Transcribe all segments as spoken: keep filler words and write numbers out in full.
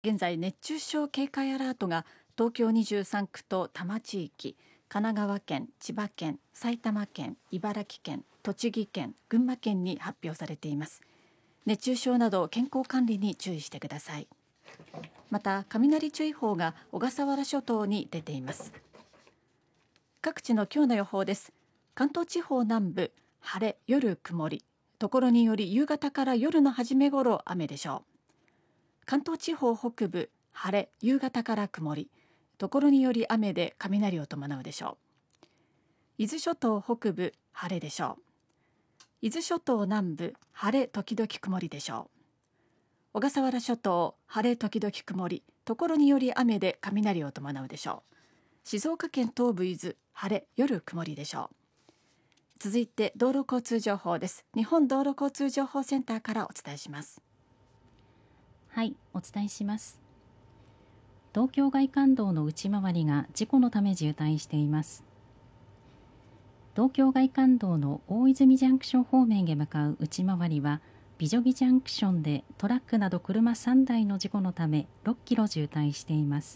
現在熱中症警戒アラートが東京にじゅうさんくと多摩地域、神奈川県、千葉県、埼玉県、茨城県、栃木県、群馬県に発表されています。熱中症など健康管理に注意してください。また雷注意報が小笠原諸島に出ています。各地の今日の予報です。関東地方南部晴れ、夜曇り、ところにより夕方から夜の初め頃雨でしょう。関東地方北部晴れ、夕方から曇り、ところにより雨で雷を伴うでしょう。伊豆諸島北部晴れでしょう。伊豆諸島南部晴れ時々曇りでしょう。小笠原諸島晴れ時々曇り、ところにより雨で雷を伴うでしょう。静岡県東部伊豆晴れ、夜曇りでしょう。続いて道路交通情報です。日本道路交通情報センターからお伝えします。 はい、お伝えします。東京外環道の内回りが事故のため渋滞しています。東京外環道の大泉ジャンクション方面へ向かう内回りは美女木ジャンクションでトラックなど車さんだいの事故のためろっキロ渋滞しています。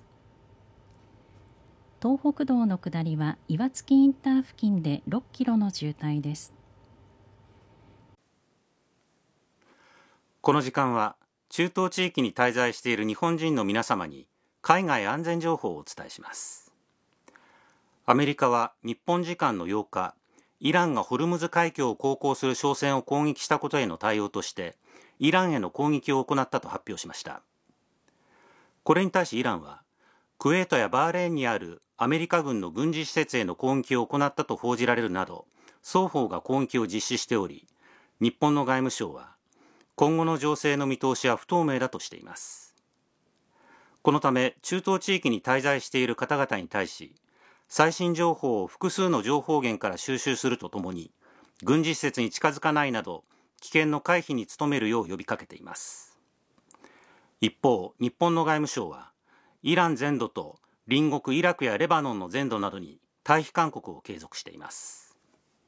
東北道の下りは岩槻インター付近でろっキロの渋滞です。 この時間は中東地域に滞在している日本人の皆様に海外安全情報をお伝えします。アメリカは日本時間のようか、イランがホルムズ海峡を航行する商船を攻撃したことへの対応としてイランへの攻撃を行ったと発表しました。これに対しイランはクウェートやバーレーンにあるアメリカ軍の軍事施設への攻撃を行ったと報じられるなど、双方が攻撃を実施しており、日本の外務省は今後の情勢の見通しは不透明だとしています。このため中東地域に滞在している方々に対し、最新情報を複数の情報源から収集するとともに、軍事施設に近づかないなど危険の回避に努めるよう呼びかけています。一方、日本の外務省はイラン全土と隣国イラクやレバノンの全土などに退避勧告を継続しています。